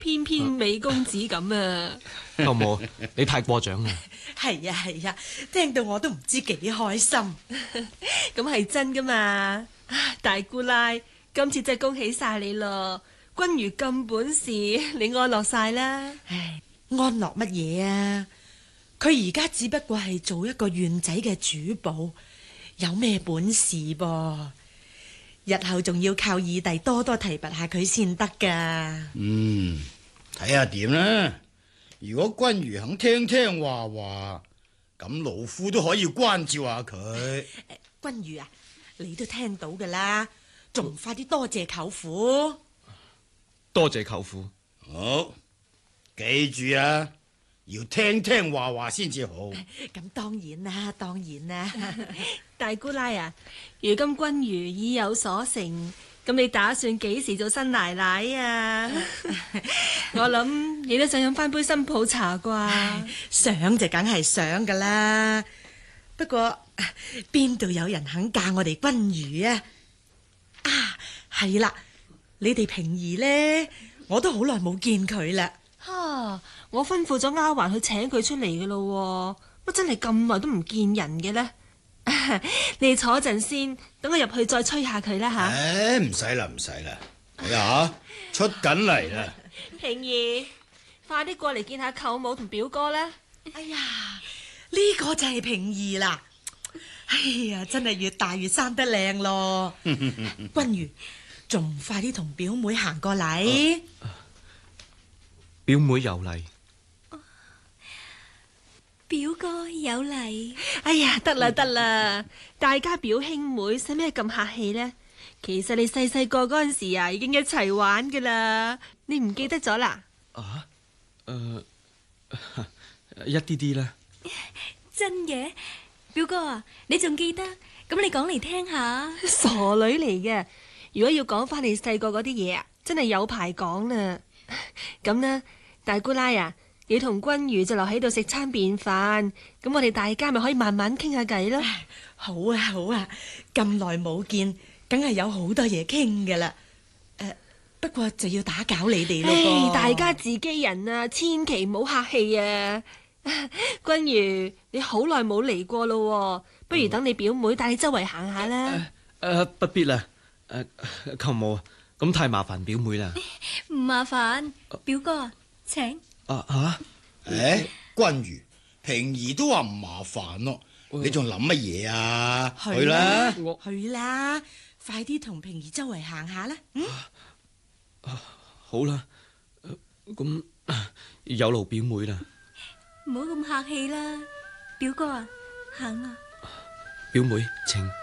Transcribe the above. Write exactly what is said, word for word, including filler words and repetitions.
偏偏美公子咁啊！ 舅母，你太過獎啦。 係啊係啊，聽到我都唔知幾開心。 咁係真噶嘛？大姑奶，今次真係恭喜晒你咯！君如咁本事，你安樂晒啦。 唉，安樂乜嘢啊？佢而家只不過係做一個院仔嘅主保，有咩本事噃？日後仲要靠二弟多多提拔下佢先得噶。 嗯，睇下點啦。如果君如肯聽聽話話，咁老夫都可以關照下佢。 君如啊，你都聽到噶啦，仲唔快啲多謝舅父？ 多謝舅父。 好，記住啊，要聽聽話話先至好。 咁當然啦，當然啦。 大姑奶啊，如今君如已有所成，咁你打算幾時做新奶奶啊？我諗你都想飲翻杯新抱茶啩？ 想就梗係想噶啦，不過邊度有人肯嫁我哋君如啊？啊，係啦，你哋平兒呢，我都好耐冇見佢啦。 哈、啊！我吩咐咗丫鬟去請佢出嚟嘅咯，乜真係咁耐都唔見人嘅呢？你坐陣先，等我入去再催下佢啦吓。 唉，唔使啦，唔使啦，睇下出緊嚟啦。 平兒，快啲過嚟見下舅母同表哥啦。 哎呀，呢個就係平兒啦。哎呀，真係越大越生得靚咯。君如，仲唔快啲同表妹行過嚟？ 啊表妹有禮。 表哥有禮。 哎呀，得啦得啦，大家表兄妹使咩咁客氣呢？其實你細細個嗰陣時啊，已經一齊玩噶啦，你唔記得咗啦？ 啊？誒、呃，一啲啲啦。 真嘅，表哥啊，你仲記得？咁你講嚟聽下。 傻女嚟嘅，如果要講翻你細個嗰啲嘢啊，真係有排講啦。咁呢，大姑奶啊，你同君如就留喺度食餐便飯，咁我哋大家咪可以慢慢傾下偈咯。 好啊好啊，咁耐冇見，梗係有好多嘢傾噶啦。誒、呃，不過就要打攪你哋咯噃。 大家自己人啊，千祈唔好客氣啊。君如，你好耐冇嚟過咯，不如等你表妹帶你周圍行下啦。 誒、呃呃，不必啦。誒、呃，舅母啊，咁太麻煩表妹啦。 唔麻煩，表哥請。 啊吓？ 誒，君如，平兒都話唔麻煩咯，你仲諗乜嘢啊？去啦， 我去啦，快啲同平兒周圍行下啦。嗯， 啊、好啦，咁、呃、有勞表妹啦。 唔好咁客氣啦，表哥啊，行啊。 表妹，請。